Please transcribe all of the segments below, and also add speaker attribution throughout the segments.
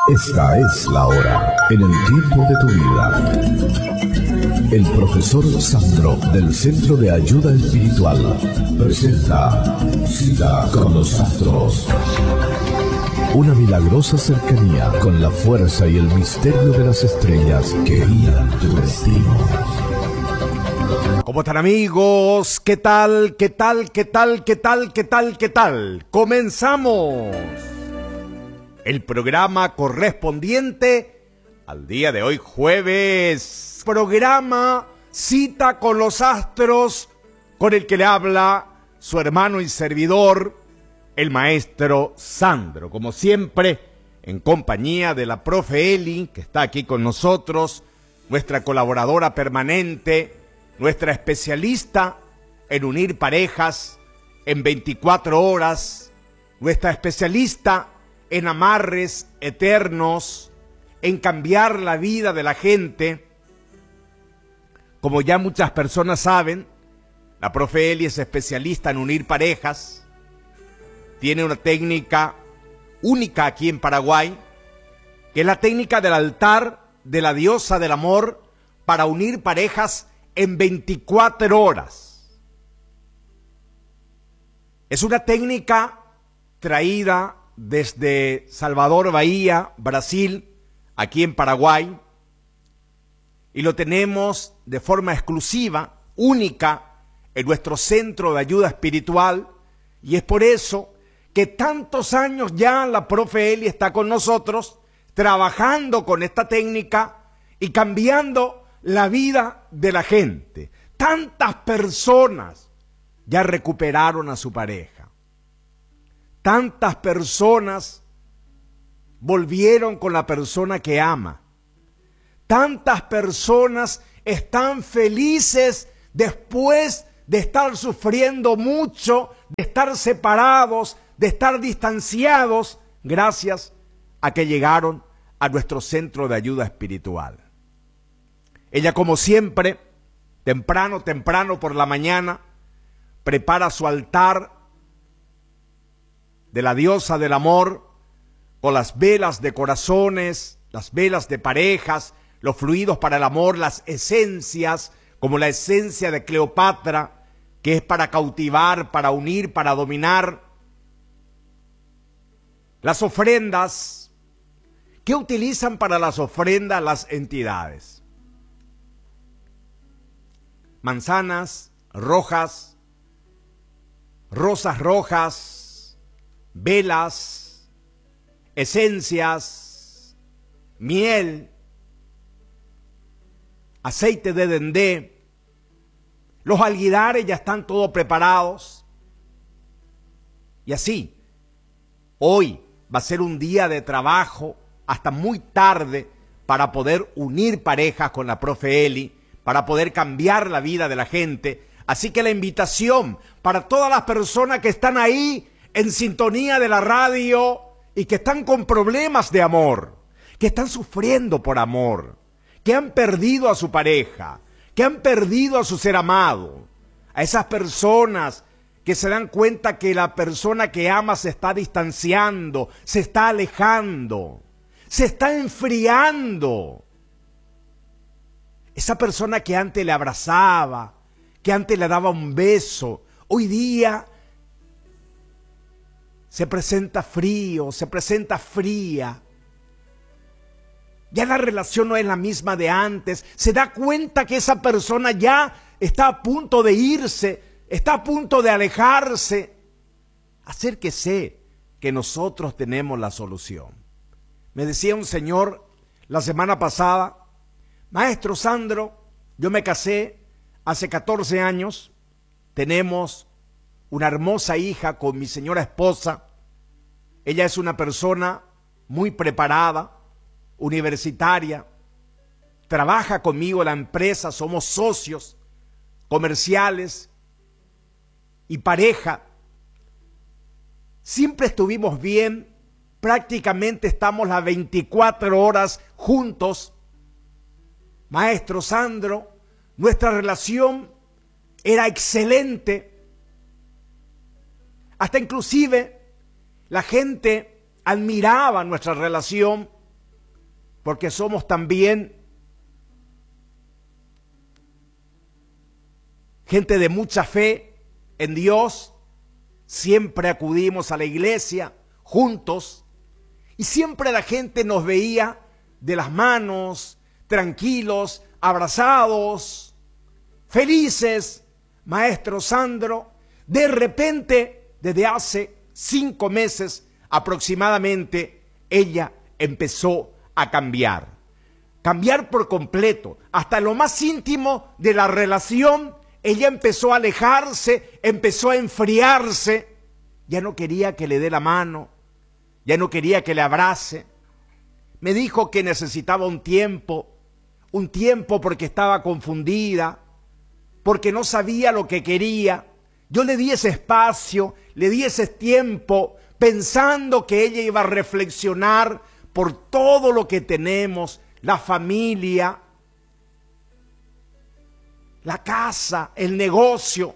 Speaker 1: Esta es la hora, en el tiempo de tu vida. El profesor Sandro, del Centro de Ayuda Espiritual, presenta Cita con los Astros. Una milagrosa cercanía con la fuerza y el misterio de las estrellas que guían tu destino.
Speaker 2: ¿Cómo están, amigos? ¿Qué tal? ¿Qué tal? ¿Qué tal? ¿Qué tal? ¿Qué tal? ¿Qué tal? Comenzamos el programa correspondiente al día de hoy, jueves. Programa Cita con los Astros, con el que le habla su hermano y servidor, el maestro Sandro. Como siempre, en compañía de la profe Eli, que está aquí con nosotros, nuestra colaboradora permanente, nuestra especialista en unir parejas en 24 horas, nuestra especialista en amarres eternos, en cambiar la vida de la gente. Como ya muchas personas saben, la profe Eli es especialista en unir parejas. Tiene una técnica única aquí en Paraguay, que es la técnica del altar de la diosa del amor para unir parejas en 24 horas. Es una técnica traída desde Salvador Bahía, Brasil, aquí en Paraguay, y lo tenemos de forma exclusiva, única, en nuestro centro de ayuda espiritual, y es por eso que tantos años ya la profe Eli está con nosotros, trabajando con esta técnica y cambiando la vida de la gente. Tantas personas ya recuperaron a su pareja. Tantas personas volvieron con la persona que ama. Tantas personas están felices después de estar sufriendo mucho, de estar separados, de estar distanciados, gracias a que llegaron a nuestro centro de ayuda espiritual. Ella, como siempre, temprano por la mañana, prepara su altar de la diosa del amor con las velas de corazones, las velas de parejas, los fluidos para el amor, las esencias, como la esencia de Cleopatra, que es para cautivar, para unir, para dominar. Las ofrendas, ¿qué utilizan para las ofrendas las entidades? Manzanas rojas, rosas rojas, velas, esencias, miel, aceite de dendé. Los alguidares ya están todos preparados. Y así, hoy va a ser un día de trabajo hasta muy tarde para poder unir parejas con la profe Eli, para poder cambiar la vida de la gente. Así que la invitación para todas las personas que están ahí en sintonía de la radio y que están con problemas de amor, que están sufriendo por amor, que han perdido a su pareja, que han perdido a su ser amado, a esas personas que se dan cuenta que la persona que ama se está distanciando, se está alejando, se está enfriando. Esa persona que antes le abrazaba, que antes le daba un beso, hoy día se presenta frío, se presenta fría. Ya la relación no es la misma de antes. Se da cuenta que esa persona ya está a punto de irse, está a punto de alejarse. Acérquese, que nosotros tenemos la solución. Me decía un señor la semana pasada: maestro Sandro, yo me casé hace 14 años, tenemos una hermosa hija con mi señora esposa. Ella es una persona muy preparada, universitaria, trabaja conmigo en la empresa, somos socios comerciales y pareja. Siempre estuvimos bien, prácticamente estamos las 24 horas juntos. Maestro Sandro, nuestra relación era excelente. Hasta inclusive la gente admiraba nuestra relación porque somos también gente de mucha fe en Dios, siempre acudimos a la iglesia juntos y siempre la gente nos veía de las manos, tranquilos, abrazados, felices. Maestro Sandro, de repente, desde hace 5 meses aproximadamente, ella empezó a cambiar por completo, hasta lo más íntimo de la relación. Ella empezó a alejarse, empezó a enfriarse, ya no quería que le dé la mano, ya no quería que le abrace. Me dijo que necesitaba un tiempo porque estaba confundida, porque no sabía lo que quería. Yo le di ese espacio, le di ese tiempo, pensando que ella iba a reflexionar por todo lo que tenemos, la familia, la casa, el negocio.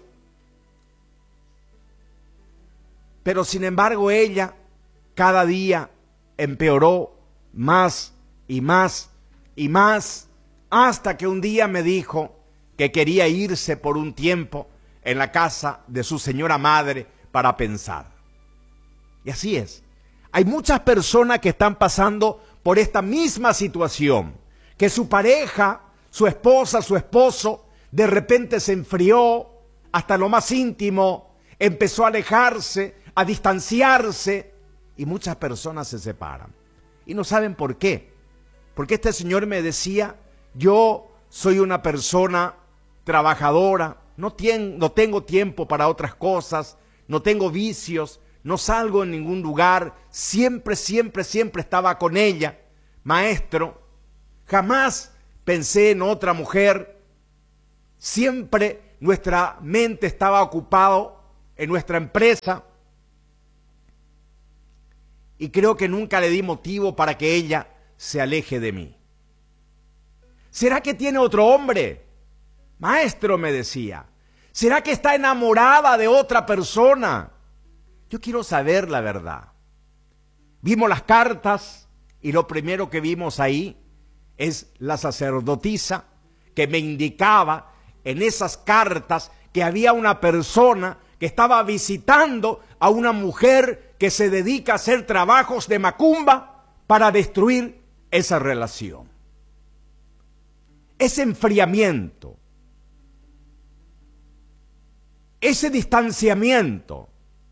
Speaker 2: Pero sin embargo ella cada día empeoró más y más y más, hasta que un día me dijo que quería irse por un tiempo en la casa de su señora madre para pensar. Y así es. Hay muchas personas que están pasando por esta misma situación, que su pareja, su esposa, su esposo, de repente se enfrió hasta lo más íntimo, empezó a alejarse, a distanciarse, y muchas personas se separan. Y no saben por qué. Porque este señor me decía, yo soy una persona trabajadora, no tengo tiempo para otras cosas, no tengo vicios, no salgo en ningún lugar, siempre estaba con ella. Maestro, jamás pensé en otra mujer, siempre nuestra mente estaba ocupada en nuestra empresa y creo que nunca le di motivo para que ella se aleje de mí. ¿Será que tiene otro hombre? Maestro, me decía, ¿será que está enamorada de otra persona? Yo quiero saber la verdad. Vimos las cartas y lo primero que vimos ahí es la sacerdotisa que me indicaba en esas cartas que había una persona que estaba visitando a una mujer que se dedica a hacer trabajos de macumba para destruir esa relación. Ese enfriamiento, ese distanciamiento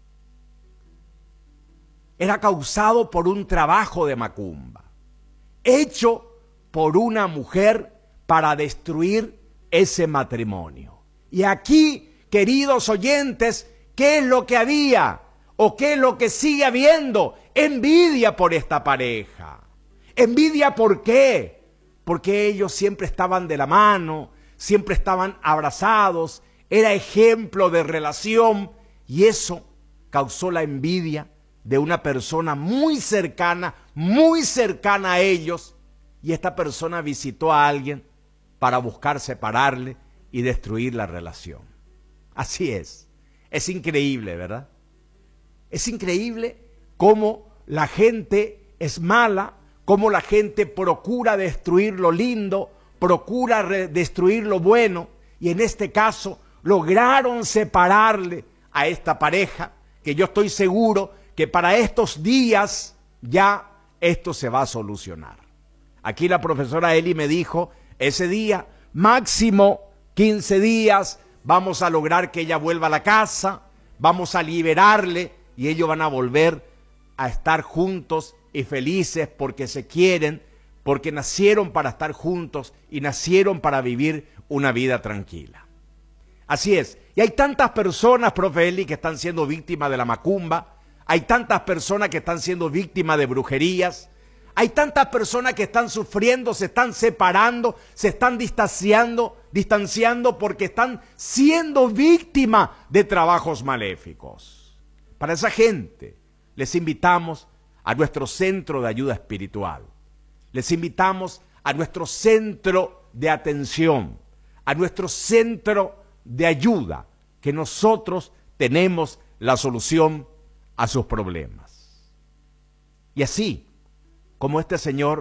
Speaker 2: era causado por un trabajo de macumba, hecho por una mujer para destruir ese matrimonio. Y aquí, queridos oyentes, ¿qué es lo que había? ¿O qué es lo que sigue habiendo? Envidia por esta pareja. ¿Envidia por qué? Porque ellos siempre estaban de la mano, siempre estaban abrazados, era ejemplo de relación, y eso causó la envidia de una persona muy cercana a ellos, y esta persona visitó a alguien para buscar separarle y destruir la relación. Así es increíble, ¿verdad? Es increíble cómo la gente es mala, cómo la gente procura destruir lo lindo, procura destruir lo bueno, y en este caso lograron separarle a esta pareja, que yo estoy seguro que para estos días ya esto se va a solucionar. Aquí la profesora Eli me dijo, ese día, máximo 15 días, vamos a lograr que ella vuelva a la casa, vamos a liberarle y ellos van a volver a estar juntos y felices porque se quieren, porque nacieron para estar juntos y nacieron para vivir una vida tranquila. Así es. Y hay tantas personas, profe Eli, que están siendo víctimas de la macumba, hay tantas personas que están siendo víctimas de brujerías, hay tantas personas que están sufriendo, se están separando, se están distanciando porque están siendo víctimas de trabajos maléficos. Para esa gente les invitamos a nuestro centro de ayuda espiritual. Les invitamos a nuestro centro de atención, a nuestro centro de ayuda, que nosotros tenemos la solución a sus problemas. Y así como este señor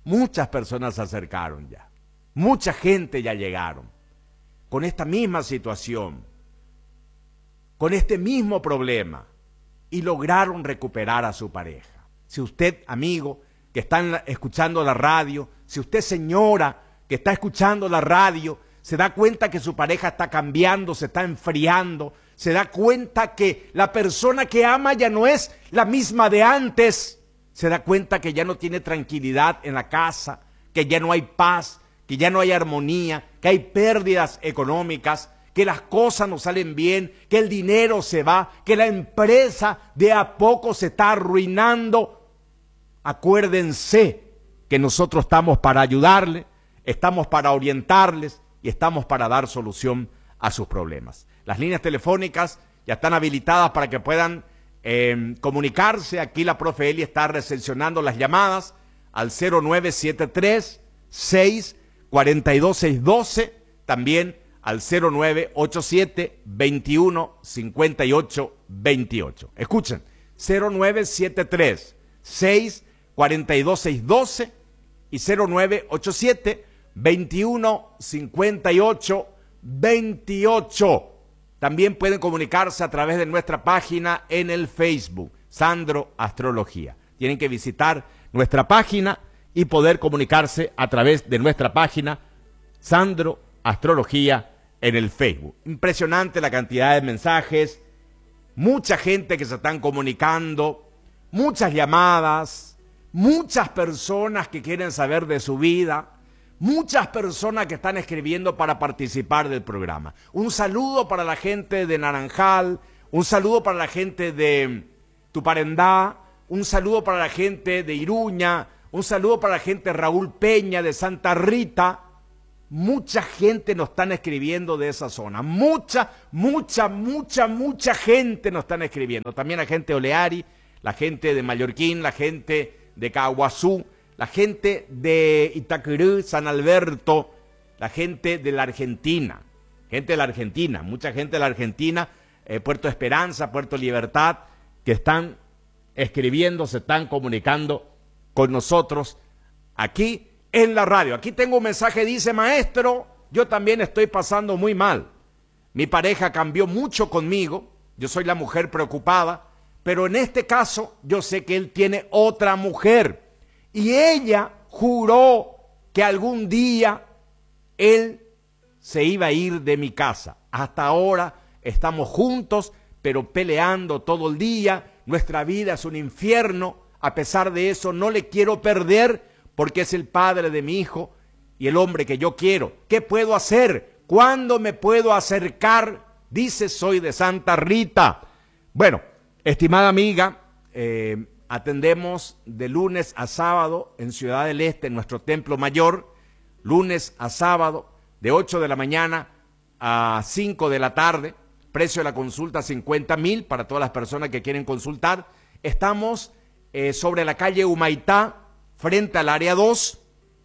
Speaker 2: muchas personas se acercaron ya. Mucha gente ya llegaron con esta misma situación, con este mismo problema, y lograron recuperar a su pareja. Si usted, amigo, que está escuchando la radio, si usted, señora, que está escuchando la radio, se da cuenta que su pareja está cambiando, se está enfriando, se da cuenta que la persona que ama ya no es la misma de antes, se da cuenta que ya no tiene tranquilidad en la casa, que ya no hay paz, que ya no hay armonía, que hay pérdidas económicas, que las cosas no salen bien, que el dinero se va, que la empresa de a poco se está arruinando. Acuérdense que nosotros estamos para ayudarle, estamos para orientarles y estamos para dar solución a sus problemas. Las líneas telefónicas ya están habilitadas para que puedan comunicarse. Aquí la profe Eli está recepcionando las llamadas al 0973-642-612, también al 0987-2158-28. Escuchen, 0973-642-612 y 0987-2158-28. También pueden comunicarse a través de nuestra página en el Facebook, Sandro Astrología. Tienen que visitar nuestra página y poder comunicarse a través de nuestra página, Sandro Astrología, en el Facebook. Impresionante la cantidad de mensajes, mucha gente que se están comunicando, muchas llamadas, muchas personas que quieren saber de su vida, muchas personas que están escribiendo para participar del programa. Un saludo para la gente de Naranjal, un saludo para la gente de Tuparendá, un saludo para la gente de Iruña, un saludo para la gente de Raúl Peña, de Santa Rita. Mucha gente nos están escribiendo de esa zona. Mucha gente nos están escribiendo. También la gente de Oleari, la gente de Mallorquín, la gente de Caguazú, la gente de Itacurú, San Alberto, la gente de la Argentina. Gente de la Argentina, mucha gente de la Argentina, Puerto Esperanza, Puerto Libertad, que están escribiendo, se están comunicando con nosotros aquí en la radio. Aquí tengo un mensaje, dice: maestro, yo también estoy pasando muy mal. Mi pareja cambió mucho conmigo, yo soy la mujer preocupada, pero en este caso yo sé que él tiene otra mujer y ella juró que algún día él se iba a ir de mi casa. Hasta ahora estamos juntos, pero peleando todo el día, nuestra vida es un infierno. A pesar de eso no le quiero perder, porque es el padre de mi hijo y el hombre que yo quiero. ¿Qué puedo hacer? ¿Cuándo me puedo acercar? Dice: soy de Santa Rita. Bueno, estimada amiga, atendemos de lunes a sábado en Ciudad del Este, en nuestro templo mayor, lunes a sábado, de 8 de la mañana a 5 de la tarde. Precio de la consulta 50,000 para todas las personas que quieren consultar. Estamos sobre la calle Humaitá, frente al área 2,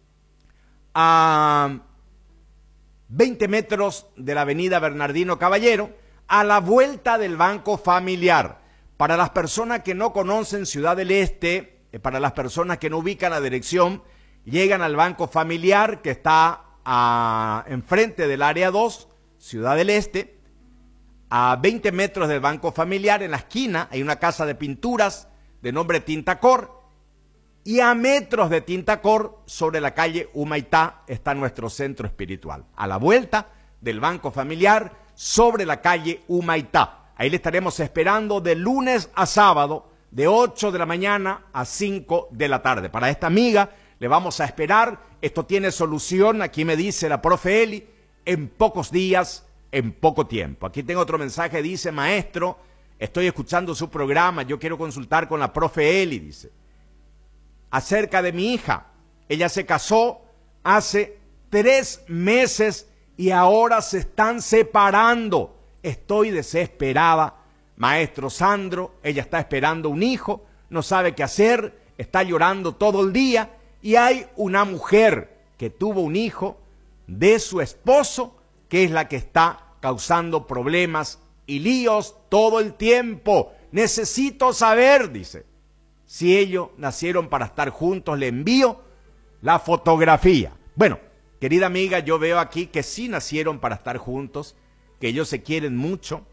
Speaker 2: a 20 metros de la avenida Bernardino Caballero, a la vuelta del Banco Familiar. Para las personas que no conocen Ciudad del Este, para las personas que no ubican la dirección, llegan al Banco Familiar, que está enfrente del área 2, Ciudad del Este, a 20 metros del Banco Familiar. En la esquina hay una casa de pinturas de nombre Tintacor, y a metros de Tintacor, sobre la calle Humaitá, está nuestro centro espiritual. A la vuelta del Banco Familiar, sobre la calle Humaitá. Ahí le estaremos esperando de lunes a sábado, de 8 de la mañana a 5 de la tarde. Para esta amiga le vamos a esperar. Esto tiene solución, aquí me dice la profe Eli, en pocos días, en poco tiempo. Aquí tengo otro mensaje, dice: maestro, estoy escuchando su programa, yo quiero consultar con la profe Eli, dice, acerca de mi hija. Ella se casó hace 3 meses y ahora se están separando. Estoy desesperada, maestro Sandro. Ella está esperando un hijo, no sabe qué hacer, está llorando todo el día, y hay una mujer que tuvo un hijo de su esposo, que es la que está causando problemas y líos todo el tiempo. Necesito saber, dice, si ellos nacieron para estar juntos. Le envío la fotografía. Bueno, querida amiga, yo veo aquí que sí nacieron para estar juntos, que ellos se quieren mucho,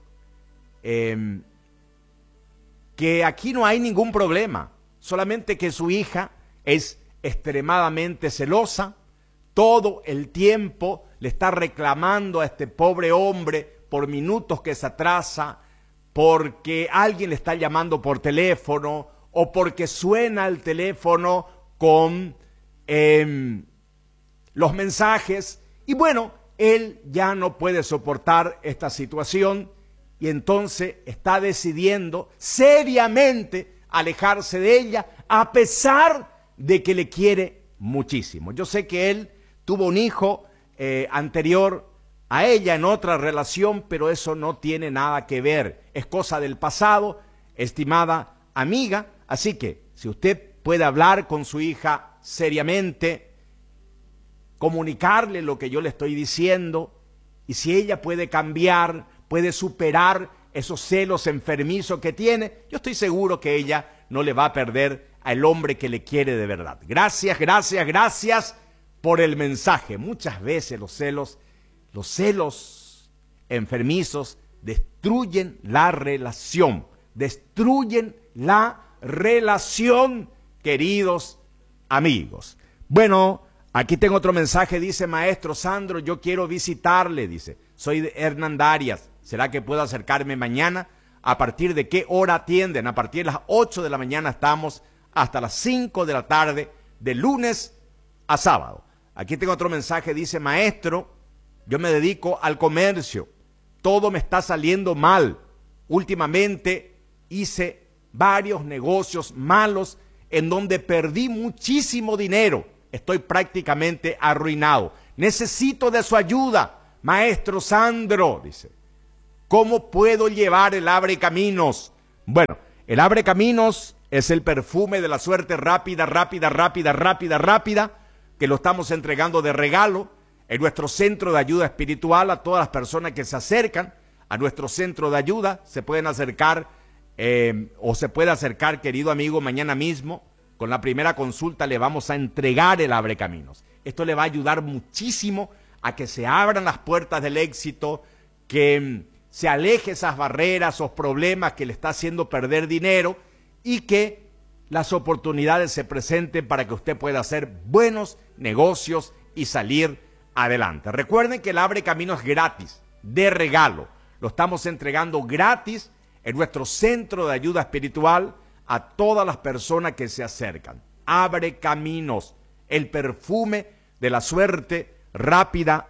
Speaker 2: que aquí no hay ningún problema, solamente que su hija es extremadamente celosa, todo el tiempo le está reclamando a este pobre hombre por minutos que se atrasa, porque alguien le está llamando por teléfono o porque suena el teléfono con los mensajes. Y bueno, él ya no puede soportar esta situación y entonces está decidiendo seriamente alejarse de ella a pesar de que le quiere muchísimo. Yo sé que él tuvo un hijo anterior a ella en otra relación, pero eso no tiene nada que ver. Es cosa del pasado, estimada amiga. Así que si usted puede hablar con su hija seriamente, comunicarle lo que yo le estoy diciendo, y si ella puede cambiar, puede superar esos celos enfermizos que tiene, yo estoy seguro que ella no le va a perder al hombre que le quiere de verdad. Gracias, gracias, gracias por el mensaje. Muchas veces los celos enfermizos destruyen la relación, queridos amigos. Bueno, aquí tengo otro mensaje, dice: maestro Sandro, yo quiero visitarle, dice, soy de Hernandarias, ¿será que puedo acercarme mañana? ¿A partir de qué hora atienden? A partir de las 8 de la mañana estamos hasta las 5 de la tarde, de lunes a sábado. Aquí tengo otro mensaje, dice: maestro, yo me dedico al comercio, todo me está saliendo mal. Últimamente hice varios negocios malos en donde perdí muchísimo dinero. Estoy prácticamente arruinado. Necesito de su ayuda, maestro Sandro, dice. ¿Cómo puedo llevar el Abre Caminos? Bueno, el Abre Caminos es el perfume de la suerte rápida, que lo estamos entregando de regalo en nuestro centro de ayuda espiritual a todas las personas que se acercan a nuestro centro de ayuda. Se pueden acercar o se puede acercar, querido amigo, mañana mismo. Con la primera consulta le vamos a entregar el Abre Caminos. Esto le va a ayudar muchísimo a que se abran las puertas del éxito, que se aleje esas barreras, esos problemas que le está haciendo perder dinero, y que las oportunidades se presenten para que usted pueda hacer buenos negocios y salir adelante. Recuerden que el Abre Caminos es gratis, de regalo. Lo estamos entregando gratis en nuestro centro de ayuda espiritual a todas las personas que se acercan. Abre Caminos, el perfume de la suerte rápida,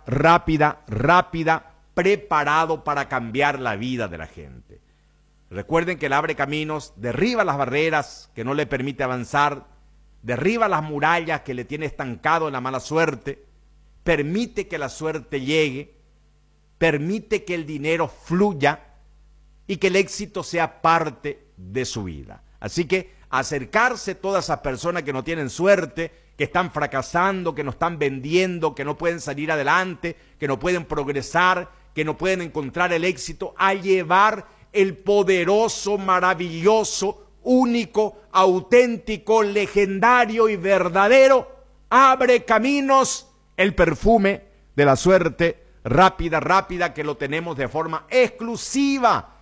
Speaker 2: preparado para cambiar la vida de la gente. Recuerden que el Abre Caminos derriba las barreras que no le permite avanzar, derriba las murallas que le tiene estancado en la mala suerte, permite que la suerte llegue, permite que el dinero fluya y que el éxito sea parte de su vida. Así que acercarse a todas esas personas que no tienen suerte, que están fracasando, que no están vendiendo, que no pueden salir adelante, que no pueden progresar, que no pueden encontrar el éxito, a llevar el poderoso, maravilloso, único, auténtico, legendario y verdadero Abre Caminos, el perfume de la suerte rápida, que lo tenemos de forma exclusiva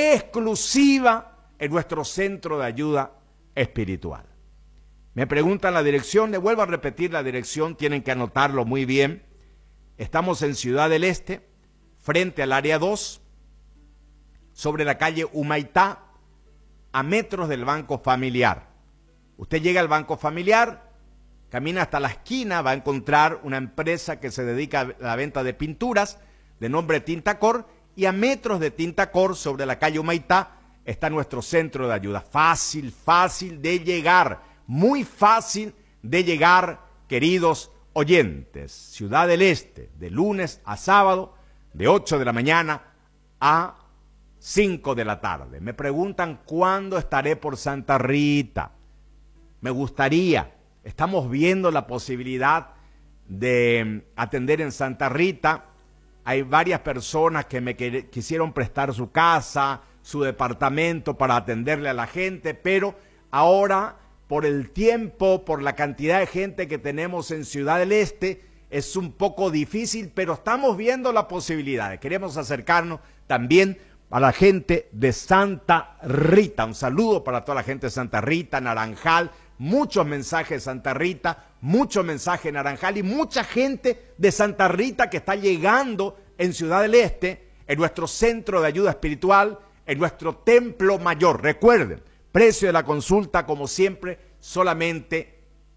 Speaker 2: en nuestro centro de ayuda espiritual. Me preguntan la dirección, le vuelvo a repetir la dirección, tienen que anotarlo muy bien. Estamos en Ciudad del Este, frente al área 2, sobre la calle Humaitá, a metros del Banco Familiar. Usted llega al Banco Familiar, camina hasta la esquina, va a encontrar una empresa que se dedica a la venta de pinturas, de nombre Tintacor, y a metros de Tintacor, sobre la calle Humaitá, está nuestro centro de ayuda. Fácil de llegar, muy fácil de llegar, queridos oyentes. Ciudad del Este, de lunes a sábado, de 8 de la mañana a 5 de la tarde. Me preguntan cuándo estaré por Santa Rita. Me gustaría, estamos viendo la posibilidad de atender en Santa Rita. Hay varias personas que me quisieron prestar su casa, su departamento para atenderle a la gente, pero ahora por el tiempo, por la cantidad de gente que tenemos en Ciudad del Este, es un poco difícil, pero estamos viendo la posibilidad. Queremos acercarnos también a la gente de Santa Rita. Un saludo para toda la gente de Santa Rita, Naranjal, muchos mensajes de Santa Rita, muchos mensajes de Naranjal y mucha gente de Santa Rita que está llegando en Ciudad del Este, en nuestro centro de ayuda espiritual, en nuestro templo mayor. Recuerden, precio de la consulta, como siempre, solamente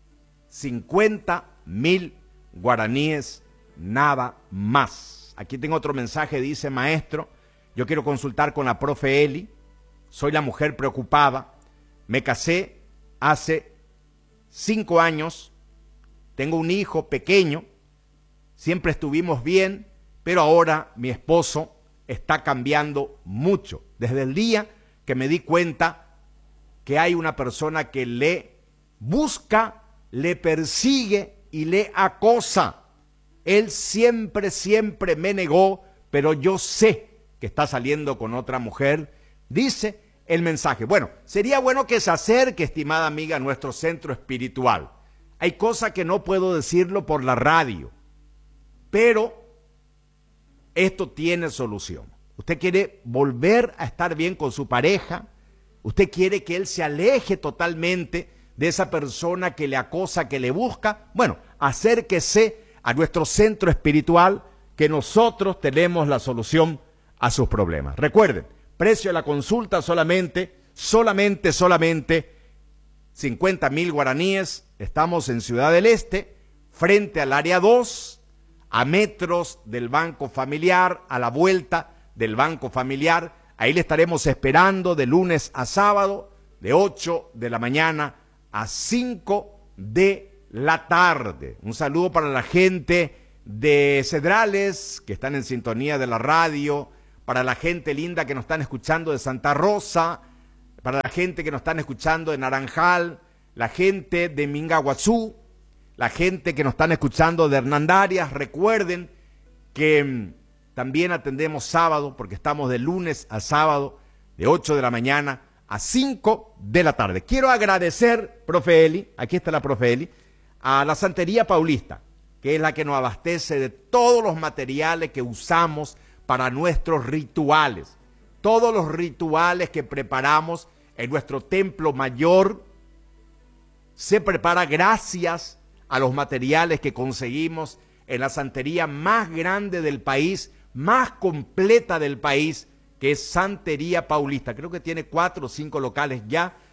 Speaker 2: 50.000 guaraníes, nada más. Aquí tengo otro mensaje, dice: maestro, yo quiero consultar con la profe Eli, soy la mujer preocupada, me casé hace 5 años, tengo un hijo pequeño, siempre estuvimos bien, pero ahora mi esposo está cambiando mucho. Desde el día que me di cuenta que hay una persona que le busca, le persigue y le acosa. Él siempre me negó, pero yo sé que está saliendo con otra mujer, dice el mensaje. Bueno, sería bueno que se acerque, estimada amiga, a nuestro centro espiritual. Hay cosas que no puedo decirlo por la radio, pero esto tiene solución. Usted quiere volver a estar bien con su pareja, usted quiere que él se aleje totalmente de esa persona que le acosa, que le busca. Bueno, acérquese a nuestro centro espiritual, que nosotros tenemos la solución a sus problemas. Recuerden, precio de la consulta solamente 50.000 guaraníes. Estamos en Ciudad del Este, frente al área 2, a metros del Banco Familiar, a la vuelta del Banco Familiar. Ahí le estaremos esperando de lunes a sábado, de 8 de la mañana a 5 de la tarde. Un saludo para la gente de Cedrales, que están en sintonía de la radio, para la gente linda que nos están escuchando de Santa Rosa, para la gente que nos están escuchando de Naranjal, la gente de Mingaguazú, la gente que nos están escuchando de Hernandarias. Recuerden que también atendemos sábado, porque estamos de lunes a sábado, de 8 de la mañana a 5 de la tarde. Quiero agradecer, profe Eli, aquí está la profe Eli, a la Santería Paulista, que es la que nos abastece de todos los materiales que usamos para nuestros rituales. Todos los rituales que preparamos en nuestro templo mayor se prepara gracias a los materiales que conseguimos en la santería más grande del país, más completa del país, que es Santería Paulista. Creo que tiene 4 o 5 locales ya